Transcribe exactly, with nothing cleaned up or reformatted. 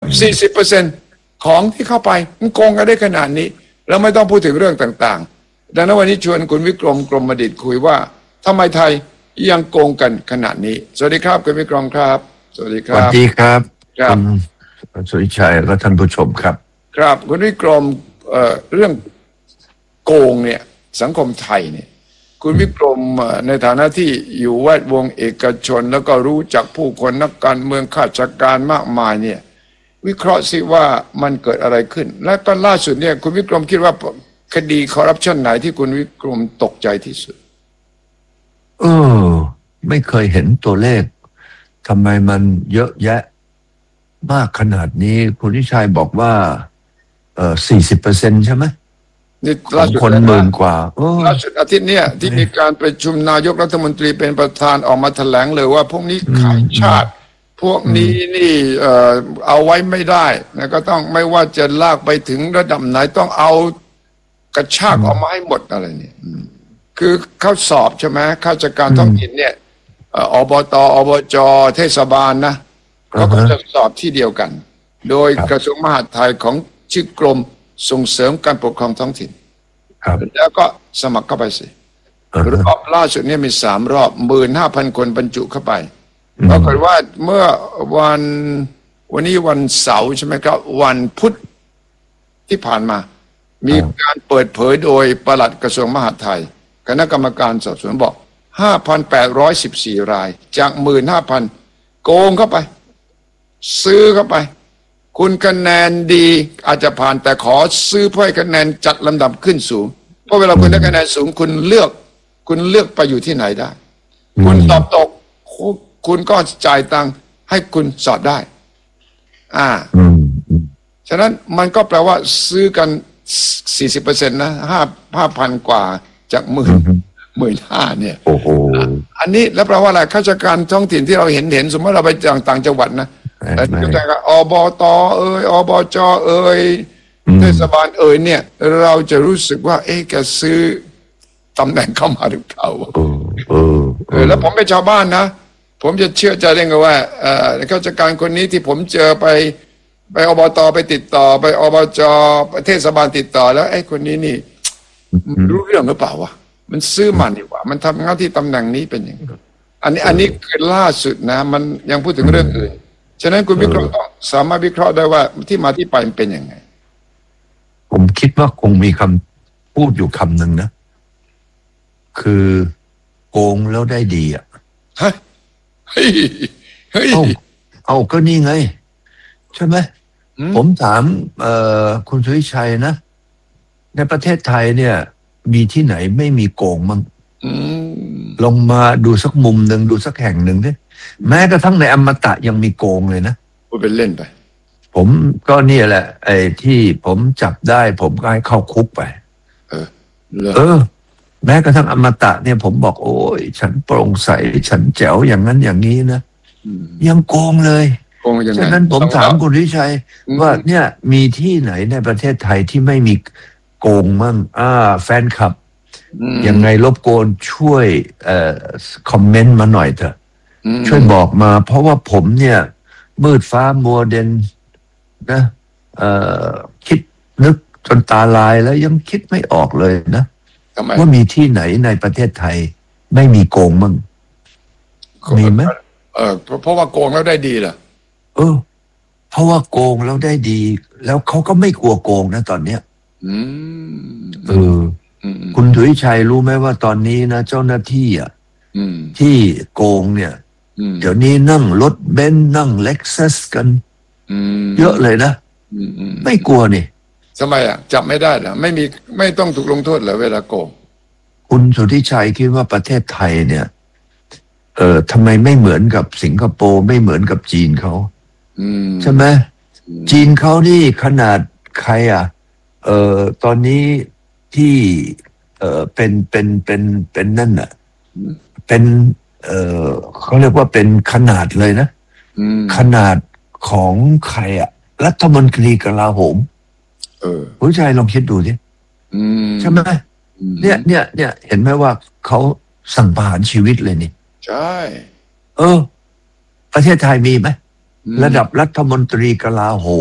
สี่สิบเปอร์เซ็นต์ของที่เข้าไปมันโกงกันได้ขนาดนี้แล้วไม่ต้องพูดถึงเรื่องต่างๆดังนั้นวันนี้ชวนคุณวิกรมกรมดิษฐ์คุยว่าทำไมไทยยังโกงกันขนาดนี้สวัสดีครับคุณวิกรมครับสวัสดีครับสวัสดีครับครับคุณสุริชัยและท่านผู้ชมครับครับคุณวิกรมเอ่อเรื่องโกงเนี่ยสังคมไทยเนี่ยคุณวิกรมในฐานะที่อยู่แวดวงเอกชนแล้วก็รู้จักผู้คนนักการเมืองข้าราชการมากมายเนี่ยวิเคราะห์สิว่ามันเกิดอะไรขึ้นและก็ล่าสุดเนี่ยคุณวิกรมคิดว่าคดีคอร์รัปชันไหนที่คุณวิกรมตกใจที่สุดเออไม่เคยเห็นตัวเลขทำไมมันเยอะแยะมากขนาดนี้คุณวิชัยบอกว่าเออสี่สิบเปอร์เซ็นต์ใช่ไหมนี่ล่าสุดคนหมื่นกว่าล่าสุดอาทิตย์เนี้ยที่มีการประชุมนายกรัฐมนตรีเป็นประธานออกมาแถลงเลยว่าพวกนี้ขายชาติพวกนี้นี่เอ่อเอาไว้ไม่ได้นะก็ต้องไม่ว่าจะลากไปถึงระดับไหนต้องเอากระชากออกมาให้หมดอะไรเนี่ยคือเขาสอบใช่ไหมข้าราชการท้องถิ่นเนี่ยอบตอบจเทศบาลนะเขาก็จะสอบที่เดียวกัน โดยกระทรวงมหาดไทยของชื่อกรมส่งเสริมการปกครองท้องถิ่นแล้วก็สมัครเข้าไปสิรอบล่าสุดเนี่ยมีสามรอบหมื่นห้าพันคนบรรจุเข้าไปปรากฏว่าเมื่อวันวันนี้วันเสาร์ใช่ไหมครับวันพุธที่ผ่านมามีการเปิดเผยโดยปลัดกระทรวงมหาดไทยคณะกรรมการสอบสวนบอก ห้าพันแปดร้อยสิบสี่ รายจาก หนึ่งหมื่นห้าพัน โกงเข้าไปซื้อเข้าไปคุณคะแนนดีอาจจะผ่านแต่ขอซื้อเพื่อให้คะแนนจัดลำดับขึ้นสูงเพราะเวลาคุณได้คะแนนสูงคุณเลือกคุณเลือกไปอยู่ที่ไหนได้คุณสอบตกคุณก็จ่ายตังค์ให้คุณสอบได้อ่าฉะนั้นมันก็แปลว่าซื้อกัน สี่สิบเปอร์เซ็นต์ นะห้า ห้าพัน กว่าจากหมื่นหมื่นห้าเนี่ยโอ้โหอันนี้แล้วแปลว่าอะไรข้าราชการท้องถิ่นที่เราเห็นเห็นสมมติเราไปต่างต่างจังหวัดนะแต่แต่ก็อบตเอ่ยอบจเอ่ยเทศบาลเอ่ยเนี่ยเราจะรู้สึกว่าเอ๊ะแกซื้อตำแหน่งเข้ามาหรือเปล่าเออแล้วผมเป็นชาวบ้านนะผมจะเชื่อใจได้ไงว่าเอ่อข้าราชการคนนี้ที่ผมเจอไปไปอบตไปติดต่อไปอบจเทศบาลติดต่อแล้วไอ้คนนี้นี่รู้เรื่องหรือเปล่าวะมันซื้อมันดีกว่ามันทำงานที่ตำแหน่งนี้เป็นอย่างนี้อันนี้อันนี้คือล่าสุดนะมันยังพูดถึงเรื่องอื่นฉะนั้นคุณวิเคราะห์ต้องสามารถวิเคราะห์ได้ว่าที่มาที่ไปมันเป็นยังไงผมคิดว่าคงมีคำพูดอยู่คำหนึ่งนะคือโกงแล้วได้ดีอ่ะฮะเฮ้ยเฮ้ยเอาเอาก็นี่ไงใช่ไหมผมถามเอ่อคุณสุริชัยนะในประเทศไทยเนี่ยมีที่ไหนไม่มีโกงมั้งลงมาดูสักมุมหนึ่งดูสักแห่งหนึ่งดิแม้กระทั่งในอมตะยังมีโกงเลยนะพูดเป็นเล่นไปผมก็เนี่ยแหละไอ้ที่ผมจับได้ผมก็ให้เข้าคุกไปเออเออแม้กระทั่งอมตะเนี่ยผมบอกโอ้ยฉันโปร่งใสฉันแจ๋วอย่างนั้นอย่างนี้นะยังโกงเลยฉะนั้นผมถามคุณวิชัยว่าเนี่ยมีที่ไหนในประเทศไทยที่ไม่มีโกงมั่งอ่าแฟนคลับยังไงรบกวนช่วยเอ่อคอมเมนต์มาหน่อยเถอะช่วยบอกมาเพราะว่าผมเนี่ยมืดฟ้ามัวเด่นนะเอ่อคิดนึกจนตาลายแล้วยังคิดไม่ออกเลยนะว่ามีที่ไหนในประเทศไทยไม่มีโกงมั่งมีไหมเออเพราะว่าโกงแล้วได้ดีเหรอเออเพราะว่าโกงแล้วได้ดีแล้วเขาก็ไม่กลัวโกงนะตอนเนี้ยอืมเออคุณถุยชัยรู้ไหมว่าตอนนี้นะเจ้าหน้าที่อ่ะที่โกงเนี่ยเดี๋ยวนี้นั่งรถเบนซ์นั่งเล็กซัสกันเยอะเลยนะไม่กลัวนี่ทำไมอ่ะจับไม่ได้เหรอไม่มีไม่ต้องถูกลงโทษเหรอเวลาโกงคุณสุทธิชัยคิดว่าประเทศไทยเนี่ยเออทำไมไม่เหมือนกับสิงคโปร์ไม่เหมือนกับจีนเขาใช่ไหมจีนเขานี่ขนาดใครอ่ะเออตอนนี้ที่เออเป็นเป็นเป็นเป็นนั่นอ่ะเป็นเออเขาเรียกว่าเป็นขนาดเลยนะขนาดของใครอ่ะรัฐมนตรีกลาโหมเออผู้ชายลองคิดดูสิใช่ไหมเนี่ยเนี่ยเนี่ยเห็นไหมว่าเขาสั่งประหารชีวิตเลยนี่ใช่เออประเทศไทยมีไหมระดับรัฐมนตรีกลาโหม